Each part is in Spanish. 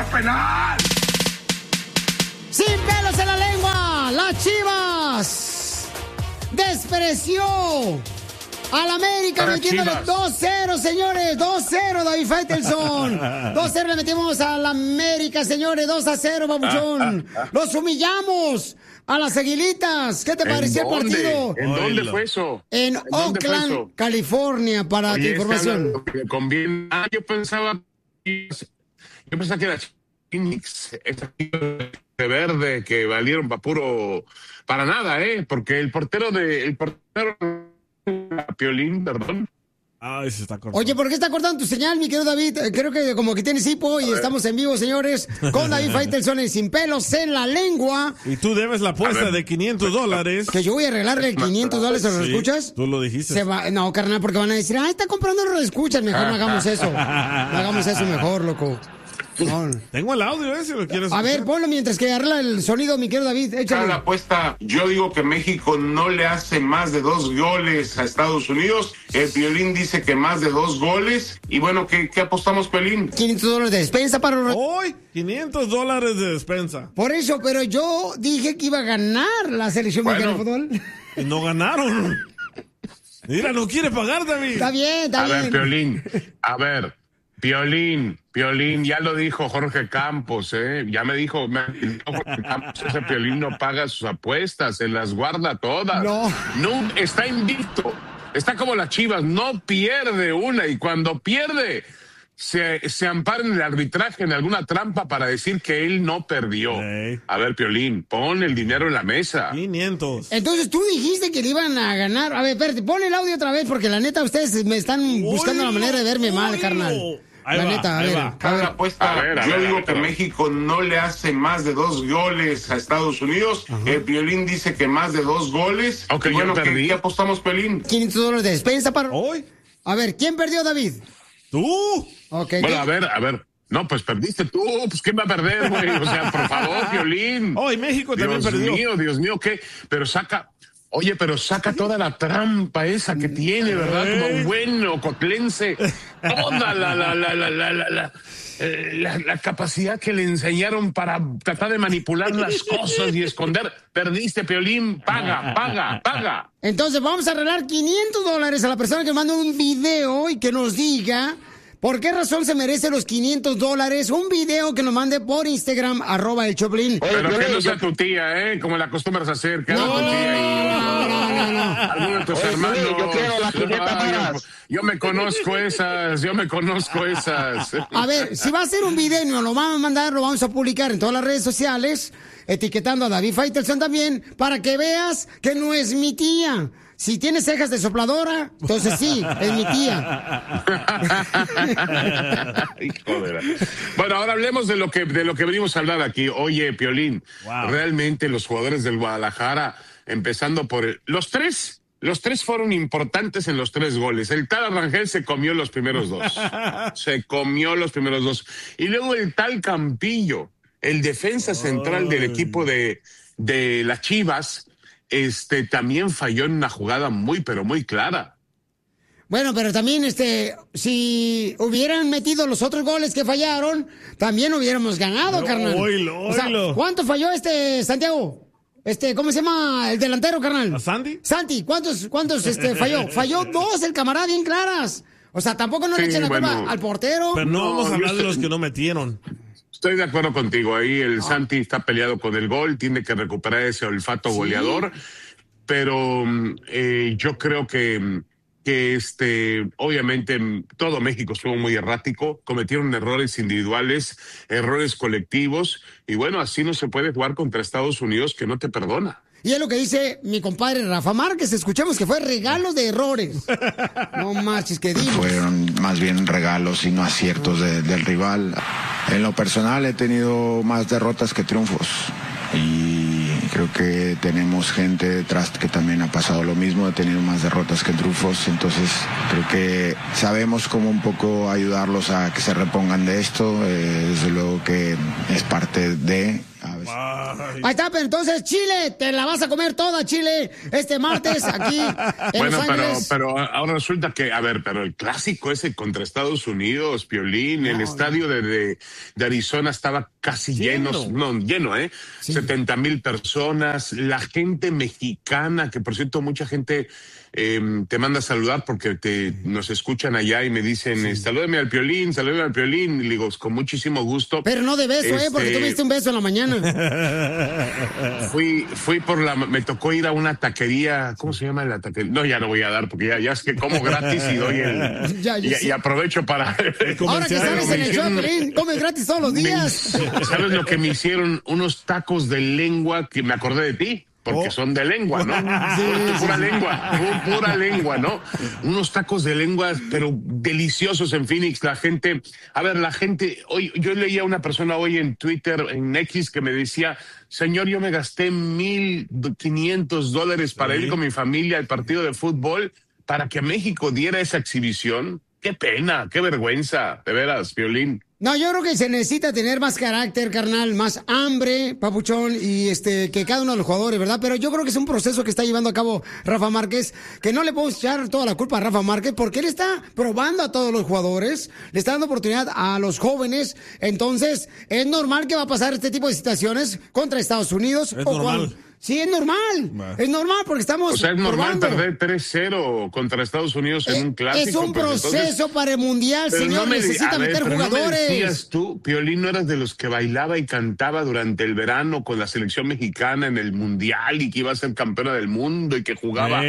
penal. Sin pelos en la lengua, las Chivas despreció al América metiéndole 2-0, señores. 2-0, David Faitelson. 2-0 le metimos al América, señores. 2-0, babuchón. Los humillamos a las Aguilitas. ¿Qué te pareció el partido? ¿En dónde fue eso? En Oakland, California, para tu información. Yo pensaba que era Phoenix, de verde, que valieron para nada, porque el portero Piolín, perdón. Se está cortando. Oye, ¿por qué está cortando tu señal, mi querido David? Creo que como que tienes hipo y estamos en vivo, señores, con David Faitelson en Sin Pelos en la Lengua. Y tú debes la apuesta de $500. Que yo voy a arreglarle el $500 a los escuchas. Tú lo dijiste. No, carnal, porque van a decir, está comprando los escuchas. Mejor no hagamos eso. No hagamos eso mejor, loco. No. Tengo el audio, si lo quieres. A ver, ponlo mientras que arregla el sonido, mi querido David. Échale. La apuesta, yo digo que México no le hace más de 2 goles a Estados Unidos. El Piolín dice que más de 2 goles. Y bueno, ¿qué apostamos, Piolín? $500 de despensa para los... Hoy, $500 de despensa. Por eso, pero yo dije que iba a ganar la selección mexicana de fútbol. Y no ganaron. Mira, no quiere pagar, David. Está bien. A ver, Piolín, ya lo dijo Jorge Campos, ya me dijo Jorge Campos, ese Piolín no paga sus apuestas, se las guarda todas. No, está invicto, está como las Chivas, no pierde una, y cuando pierde se ampara en el arbitraje, en alguna trampa para decir que él no perdió. A ver, Piolín, pon el dinero en la mesa. 500. Entonces tú dijiste que le iban a ganar. A ver, espérate, pon el audio otra vez, porque la neta ustedes me están buscando la manera de verme mal, carnal. La neta, a ver. Cada apuesta, yo digo que México no le hace más de 2 goles a Estados Unidos. El Piolín dice que más de 2 goles. Okay, bueno, ¿qué apostamos, Piolín? $500 de despensa para... ¿Hoy? A ver, ¿quién perdió, David? ¿Tú? Okay, bueno, a ver. No, pues perdiste tú. Pues ¿quién va a perder, güey? O sea, por favor, Piolín. Hoy México también perdió. Dios mío, ¿qué? Pero saca toda la trampa esa que tiene, ¿verdad? Como bueno, cotlense. Toda la capacidad que le enseñaron para tratar de manipular las cosas y esconder. Perdiste, Piolín. Paga. Entonces vamos a arreglar $500 a la persona que mande un video y que nos diga por qué razón se merece los $500. Un video que nos mande por Instagram, @el Choplin. Pero que no sea tu tía, como la acostumbras a hacer. Que no, tu tía no. Algunos de tus hermanos. Yo quiero la 500 Yo me conozco esas. A ver, si va a ser un video y nos lo van a mandar, lo vamos a publicar en todas las redes sociales, etiquetando a David Faitelson también, para que veas que no es mi tía. Si tiene cejas de sopladora, entonces sí, es mi tía. Bueno, ahora hablemos de lo que venimos a hablar aquí. Oye, Piolín, realmente los jugadores del Guadalajara, empezando por los tres fueron importantes en los 3 goles. El tal Rangel se comió los primeros 2. Y luego el tal Campillo, el defensa central del equipo de las Chivas, también falló en una jugada muy, pero muy clara. Bueno, pero también, si hubieran metido los otros goles que fallaron, también hubiéramos ganado, carnal. O sea, ¿cuánto falló Santiago? ¿Cómo se llama el delantero, carnal? ¿A Santi? Santi, ¿cuántos falló? Falló 2 el camarada bien claras. O sea, tampoco no le echen la culpa al portero. Pero no vamos a hablar de los que no metieron. Estoy de acuerdo contigo. Ahí el Santi está peleado con el gol, tiene que recuperar ese olfato goleador. Pero yo creo que obviamente todo México estuvo muy errático, cometieron errores individuales, errores colectivos, y bueno, así no se puede jugar contra Estados Unidos, que no te perdona. Y es lo que dice mi compadre Rafa Márquez. Escuchemos que fue regalo de errores. No marches, que digo. Fueron más bien regalos y no aciertos del rival. En lo personal he tenido más derrotas que triunfos. Y creo que tenemos gente detrás que también ha pasado lo mismo, ha tenido más derrotas que triunfos. Entonces creo que sabemos cómo un poco ayudarlos a que se repongan de esto. Desde luego que es parte de... Ahí está, pero entonces Chile, te la vas a comer toda, Chile, este martes aquí en Los Ángeles. Pero ahora resulta que, pero el clásico ese contra Estados Unidos, Piolín, el estadio de Arizona estaba casi lleno, 70,000 personas, la gente mexicana, que por cierto mucha gente te manda a saludar porque nos escuchan allá y me dicen, salúdeme al Piolín, y le digo, con muchísimo gusto. Pero no de beso, porque tú me diste un beso en la mañana. Fui me tocó ir a una taquería, ¿cómo se llama la taquería? No, ya no voy a dar, porque ya es que como gratis y doy y aprovecho para... Ahora que sales en el show, Piolín, comes gratis todos los días. ¿Sabes lo que me hicieron? Unos tacos de lengua que me acordé de ti. Porque son de lengua, ¿no? Pura lengua, ¿no? Unos tacos de lengua, pero deliciosos en Phoenix. La gente, hoy yo leía a una persona hoy en Twitter, en X, que me decía, señor, yo me gasté $1,500 para ir con mi familia al partido de fútbol para que México diera esa exhibición. Qué pena, qué vergüenza, de veras, Piolín. No, yo creo que se necesita tener más carácter, carnal, más hambre, papuchón, y que cada uno de los jugadores, ¿verdad? Pero yo creo que es un proceso que está llevando a cabo Rafa Márquez, que no le puedo echar toda la culpa a Rafa Márquez, porque él está probando a todos los jugadores, le está dando oportunidad a los jóvenes, entonces es normal que va a pasar este tipo de situaciones contra Estados Unidos. Es normal. Sí, es normal. Es normal porque estamos. O sea, es normal probando. perder 3-0 contra Estados Unidos en un clásico. Es un proceso para el mundial, señor. Necesita meter jugadores. ¿No me decías tú, Piolín, no eras de los que bailaba y cantaba durante el verano con la selección mexicana en el mundial y que iba a ser campeona del mundo y que jugaba?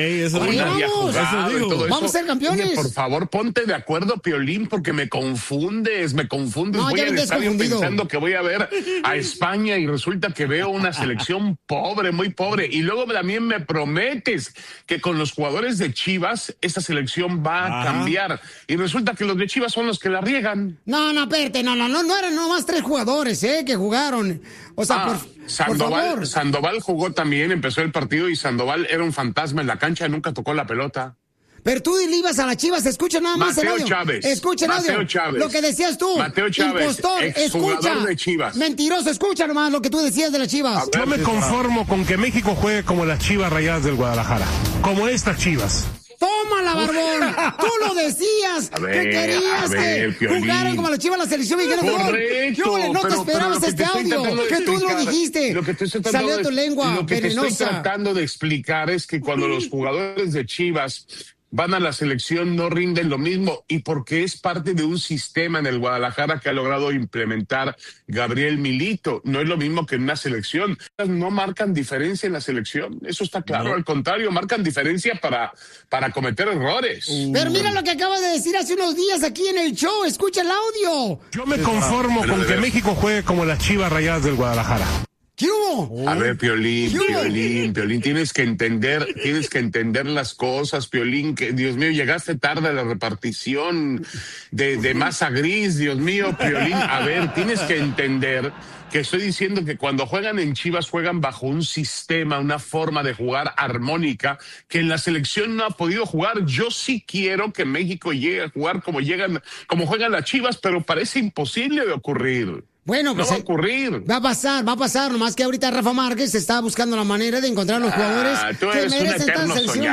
Vamos a ser campeones. Oye, por favor, ponte de acuerdo, Piolín, porque me confundes. No, voy al estadio pensando que voy a ver a España y resulta que veo una selección pobre, muy pobre, y luego también me prometes que con los jugadores de Chivas esta selección va a cambiar, y resulta que los de Chivas son los que la riegan. No, espérate, no eran nomás 3 jugadores, que jugaron. O sea, por favor. Sandoval jugó también, empezó el partido y Sandoval era un fantasma en la cancha, nunca tocó la pelota. Pero tú le ibas a las Chivas, escucha nada más Mateo el audio. Chávez. Escucha el audio. Lo que decías tú. Mateo Chávez, impostor, escucha. De Chivas. Mentiroso, escucha nomás lo que tú decías de las Chivas. Yo me conformo con que México juegue como las Chivas Rayadas del Guadalajara. Como estas Chivas. ¡Tómala, barbón! Tú lo decías, que querías que jugaran como las Chivas la selección mexicana. Correcto. No te esperabas este audio, que tú lo dijiste. Salió de tu lengua lo que venenosa. te estoy tratando de explicar es que cuando los jugadores de Chivas van a la selección no rinden lo mismo, y porque es parte de un sistema en el Guadalajara que ha logrado implementar Gabriel Milito. No es lo mismo que en una selección. No marcan diferencia en la selección, eso está claro. No. Al contrario, marcan diferencia para cometer errores. Pero mira lo que acabas de decir hace unos días aquí en el show, escucha el audio. Yo me conformo con que México juegue como las Chivas Rayadas del Guadalajara. ¿Qué hubo? A ver, Piolín, tienes que entender las cosas, Piolín, que Dios mío, llegaste tarde a la repartición de masa gris, Dios mío, Piolín, a ver, tienes que entender que estoy diciendo que cuando juegan en Chivas juegan bajo un sistema, una forma de jugar armónica que en la selección no ha podido jugar. Yo sí quiero que México llegue a jugar como juegan las Chivas, pero parece imposible de ocurrir. Bueno, pues no va a ocurrir. Va a pasar, nomás que ahorita Rafa Márquez está buscando la manera de encontrar los jugadores que merecen tal selección.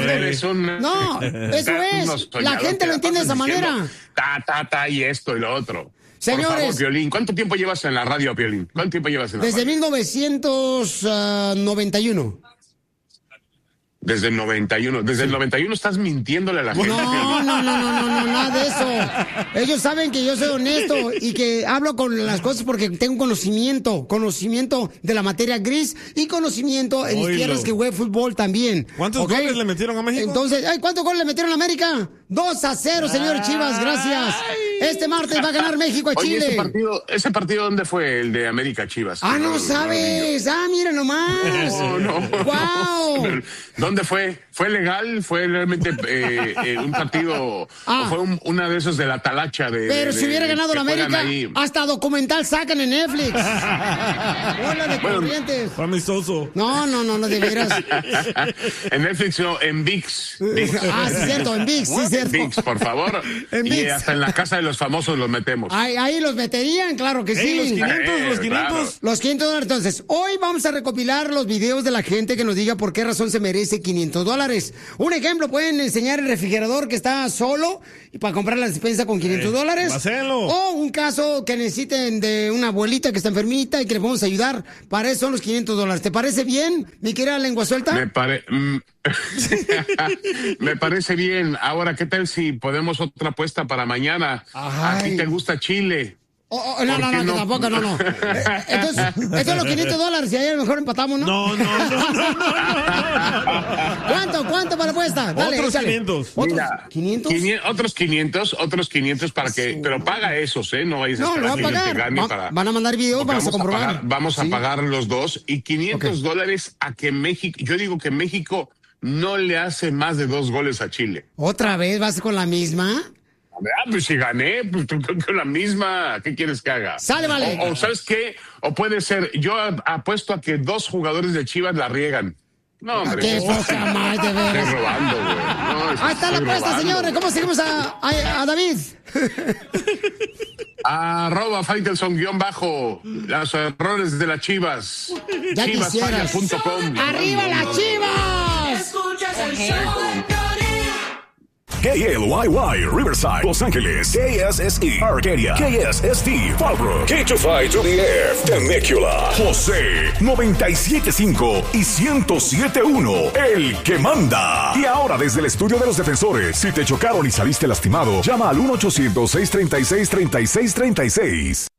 No, eso es. La gente lo entiende de esa manera. Y esto y lo otro. Señores. Por favor, Piolín, ¿cuánto tiempo llevas en la radio, Piolín? ¿Cuánto tiempo llevas en la radio? Desde 1991. Desde el 91. Desde el 91 estás mintiéndole a la gente. No, nada de eso. Ellos saben que yo soy honesto y que hablo con las cosas porque tengo conocimiento de la materia gris y conocimiento en mis tierras que jugué fútbol también. ¿Cuántos goles le metieron a México? Entonces, ¿cuántos goles le metieron a América? 2-0, señor Chivas, gracias. Este martes va a ganar México a Chile. ¿Ese partido dónde fue, el de América Chivas? No sabes. Mira nomás. No. Wow. ¿Dónde fue? ¿Fue legal? ¿Fue realmente un partido? ¿O fue una de esos de la talacha? Pero si hubiera ganado la América, hasta documental sacan en Netflix. Hola de corrientes. Fue amistoso. No, de veras. En Netflix no, en ViX. Sí, cierto, en ViX, sí, cierto. VIX, por favor. Y hasta en la casa de los famosos los metemos. Ahí los meterían, claro que sí. Los 500, los 500. Claro. Los $500. Entonces, hoy vamos a recopilar los videos de la gente que nos diga por qué razón se merece $500. Un ejemplo, pueden enseñar el refrigerador que está solo y para comprar la despensa con $500. Hacelo. O un caso que necesiten de una abuelita que está enfermita y que le podemos ayudar. Para eso son los $500. ¿Te parece bien, mi querida lengua suelta? Me parece bien. Ahora, ¿qué tal si podemos otra apuesta para mañana? ¿A ti te gusta Chile? No, tampoco, no. Entonces, estos son los $500 y ahí a lo mejor empatamos, ¿no? No. ¿Cuánto para la apuesta? Dale, otros échale. 500. Mira, ¿500? Otros 500 para que, pero paga esos, no vayas a No, lo esperar va a que pagar. gane para. Van a mandar videos, vamos a comprobar. Vamos a pagar los dos y $500 a que México, yo digo que México no le hace más de 2 goles a Chile. ¿Otra vez vas con la misma? Pues si gané, pues con la misma, ¿qué quieres que haga? Sale, vale. O ¿sabes qué? O puede ser, yo apuesto a que 2 jugadores de Chivas la riegan. No, hombre. Qué poca más, de veras. Estoy robando, güey. No, Ahí está la apuesta, señores. ¿Cómo seguimos a David? @Faitelson_ los errores de las Chivas. Ya quisieras. Chivasfalla.com. ¡Arriba las Chivas! Escuchas el show de Piolín. KLYY, Riverside, Los Ángeles, KSSE, Arcadia, KSST, Fallbrook, K25 to the F, Temecula, José, 97.5 y 107.1, el que manda. Y ahora desde el estudio de los defensores, si te chocaron y saliste lastimado, llama al 1-800-636-3636.